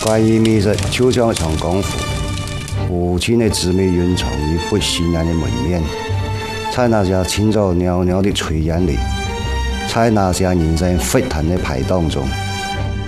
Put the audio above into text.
关于美食就像一场功夫，无情的滋味蕴藏于不显眼的门面，在那些轻早袅袅的炊烟里，在那些人声沸腾的排档中。